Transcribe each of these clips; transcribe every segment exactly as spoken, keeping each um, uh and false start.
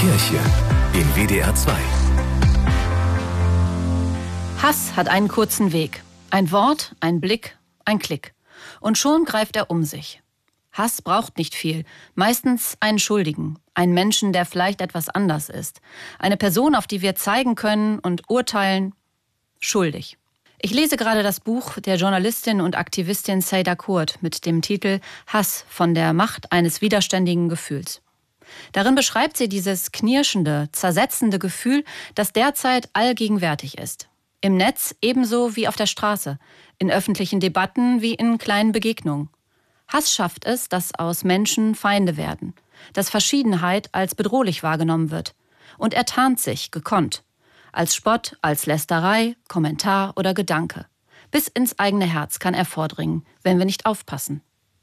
Kirche in W D R zwei. Hass hat einen kurzen Weg. Ein Wort, ein Blick, ein Klick. Und schon greift er um sich. Hass braucht nicht viel. Meistens einen Schuldigen. Einen Menschen, der vielleicht etwas anders ist. Eine Person, auf die wir zeigen können und urteilen, schuldig. Ich lese gerade das Buch der Journalistin und Aktivistin Sayda Kurd mit dem Titel Hass von der Macht eines widerständigen Gefühls. Darin beschreibt sie dieses knirschende, zersetzende Gefühl, das derzeit allgegenwärtig ist. Im Netz ebenso wie auf der Straße, in öffentlichen Debatten wie in kleinen Begegnungen. Hass schafft es, dass aus Menschen Feinde werden, dass Verschiedenheit als bedrohlich wahrgenommen wird. Und er tarnt sich, gekonnt. Als Spott, als Lästerei, Kommentar oder Gedanke. Bis ins eigene Herz kann er vordringen, wenn wir nicht aufpassen.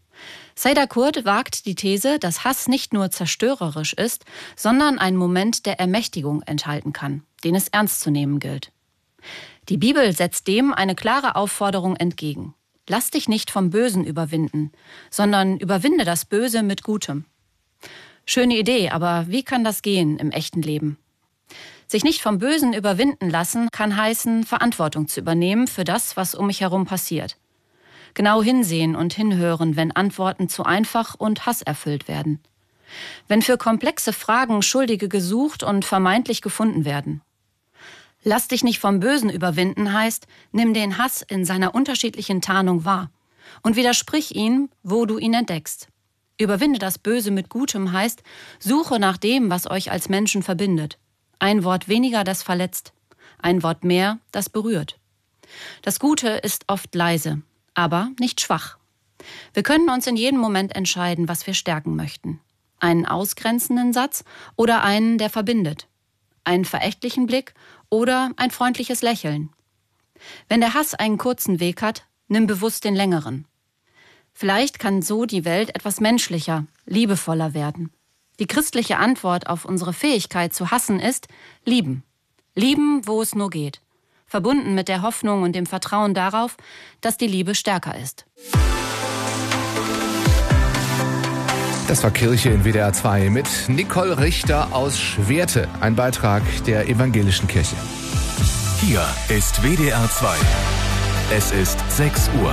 Sayda Kurd wagt die These, dass Hass nicht nur zerstörerisch ist, sondern einen Moment der Ermächtigung enthalten kann, den es ernst zu nehmen gilt. Die Bibel setzt dem eine klare Aufforderung entgegen. Lass dich nicht vom Bösen überwinden, sondern überwinde das Böse mit Gutem. Schöne Idee, aber wie kann das gehen im echten Leben? Sich nicht vom Bösen überwinden lassen, kann heißen, Verantwortung zu übernehmen für das, was um mich herum passiert. Genau hinsehen und hinhören, wenn Antworten zu einfach und hasserfüllt werden. Wenn für komplexe Fragen Schuldige gesucht und vermeintlich gefunden werden. Lass dich nicht vom Bösen überwinden heißt, nimm den Hass in seiner unterschiedlichen Tarnung wahr und widersprich ihm, wo du ihn entdeckst. Überwinde das Böse mit Gutem heißt, suche nach dem, was euch als Menschen verbindet. Ein Wort weniger, das verletzt. Ein Wort mehr, das berührt. Das Gute ist oft leise, aber nicht schwach. Wir können uns in jedem Moment entscheiden, was wir stärken möchten. Einen ausgrenzenden Satz oder einen, der verbindet. Einen verächtlichen Blick oder ein freundliches Lächeln. Wenn der Hass einen kurzen Weg hat, nimm bewusst den längeren. Vielleicht kann so die Welt etwas menschlicher, liebevoller werden. Die christliche Antwort auf unsere Fähigkeit zu hassen ist lieben. Lieben, wo es nur geht. Verbunden mit der Hoffnung und dem Vertrauen darauf, dass die Liebe stärker ist. Das war Kirche in W D R zwei mit Nicole Richter aus Schwerte. Ein Beitrag der Evangelischen Kirche. Hier ist W D R zwei. Es ist sechs Uhr.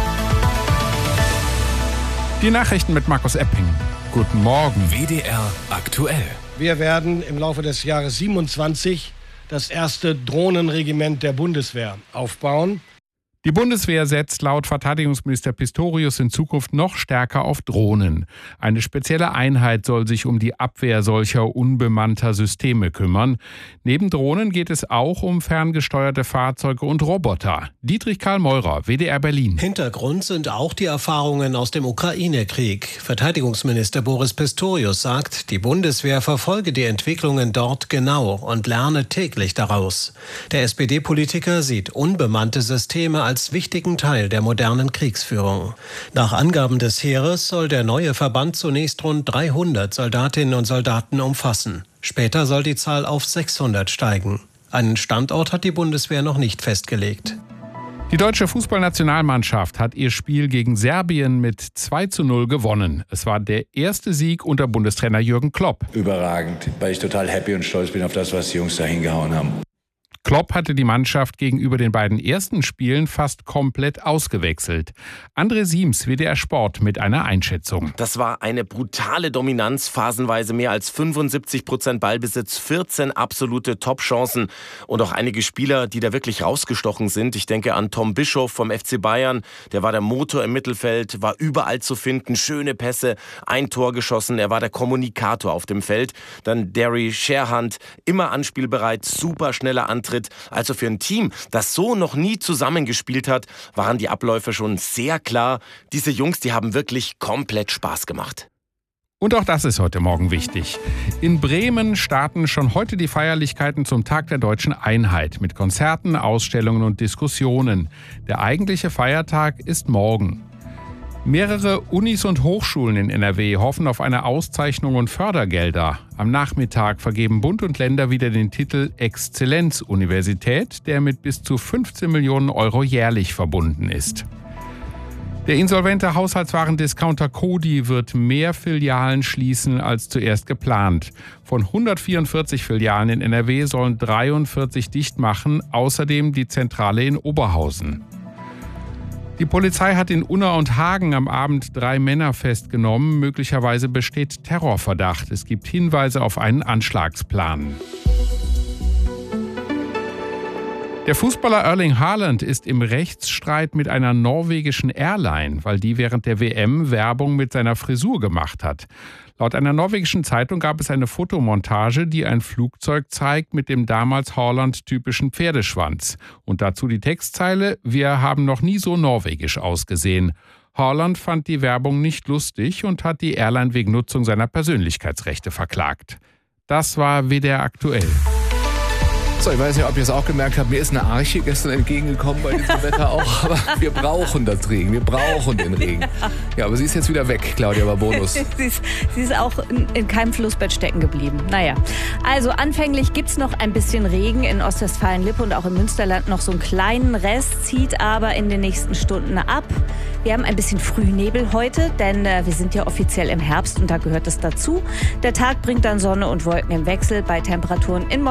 Die Nachrichten mit Markus Epping. Guten Morgen. W D R aktuell. Wir werden im Laufe des Jahres siebenundzwanzig das erste Drohnenregiment der Bundeswehr aufbauen. Die Bundeswehr setzt laut Verteidigungsminister Pistorius in Zukunft noch stärker auf Drohnen. Eine spezielle Einheit soll sich um die Abwehr solcher unbemannter Systeme kümmern. Neben Drohnen geht es auch um ferngesteuerte Fahrzeuge und Roboter. Dietrich Karl Meurer, W D R Berlin. Hintergrund sind auch die Erfahrungen aus dem Ukraine-Krieg. Verteidigungsminister Boris Pistorius sagt, die Bundeswehr verfolge die Entwicklungen dort genau und lerne täglich daraus. Der S P D-Politiker sieht unbemannte Systeme als als wichtigen Teil der modernen Kriegsführung. Nach Angaben des Heeres soll der neue Verband zunächst rund dreihundert Soldatinnen und Soldaten umfassen. Später soll die Zahl auf sechshundert steigen. Einen Standort hat die Bundeswehr noch nicht festgelegt. Die deutsche Fußballnationalmannschaft hat ihr Spiel gegen Serbien mit zwei zu null gewonnen. Es war der erste Sieg unter Bundestrainer Jürgen Klopp. Überragend, weil ich total happy und stolz bin auf das, was die Jungs da hingehauen haben. Klopp hatte die Mannschaft gegenüber den beiden ersten Spielen fast komplett ausgewechselt. André Siems, W D R Sport, mit einer Einschätzung. Das war eine brutale Dominanz, phasenweise mehr als fünfundsiebzig Prozent Ballbesitz, vierzehn absolute Top-Chancen und auch einige Spieler, die da wirklich rausgestochen sind. Ich denke an Tom Bischoff vom F C Bayern, der war der Motor im Mittelfeld, war überall zu finden, schöne Pässe, ein Tor geschossen, er war der Kommunikator auf dem Feld. Dann Derry Sherhunt, immer anspielbereit, super schneller Antritt. Also für ein Team, das so noch nie zusammengespielt hat, waren die Abläufe schon sehr klar. Diese Jungs, die haben wirklich komplett Spaß gemacht. Und auch das ist heute Morgen wichtig. In Bremen starten schon heute die Feierlichkeiten zum Tag der Deutschen Einheit mit Konzerten, Ausstellungen und Diskussionen. Der eigentliche Feiertag ist morgen. Mehrere Unis und Hochschulen in N R W hoffen auf eine Auszeichnung und Fördergelder. Am Nachmittag vergeben Bund und Länder wieder den Titel Exzellenzuniversität, der mit bis zu fünfzehn Millionen Euro jährlich verbunden ist. Der insolvente Haushaltswarendiscounter Coty wird mehr Filialen schließen als zuerst geplant. Von hundertvierundvierzig Filialen in N R W sollen dreiundvierzig dicht machen, außerdem die Zentrale in Oberhausen. Die Polizei hat in Unna und Hagen am Abend drei Männer festgenommen. Möglicherweise besteht Terrorverdacht. Es gibt Hinweise auf einen Anschlagsplan. Der Fußballer Erling Haaland ist im Rechtsstreit mit einer norwegischen Airline, weil die während der W M Werbung mit seiner Frisur gemacht hat. Laut einer norwegischen Zeitung gab es eine Fotomontage, die ein Flugzeug zeigt mit dem damals Haaland-typischen Pferdeschwanz. Und dazu die Textzeile: Wir haben noch nie so norwegisch ausgesehen. Haaland fand die Werbung nicht lustig und hat die Airline wegen Nutzung seiner Persönlichkeitsrechte verklagt. Das war W D R aktuell. So, ich weiß nicht, ob ihr es auch gemerkt habt, mir ist eine Arche gestern entgegengekommen bei diesem Wetter auch, aber wir brauchen das Regen, wir brauchen den Regen. Ja, aber sie ist jetzt wieder weg, Claudia Barbonus. sie, ist, sie ist auch in, in keinem Flussbett stecken geblieben. Naja, also anfänglich gibt es noch ein bisschen Regen in Ostwestfalen-Lippe und auch im Münsterland noch so einen kleinen Rest, zieht aber in den nächsten Stunden ab. Wir haben ein bisschen Frühnebel heute, denn äh, wir sind ja offiziell im Herbst und da gehört es dazu. Der Tag bringt dann Sonne und Wolken im Wechsel bei Temperaturen in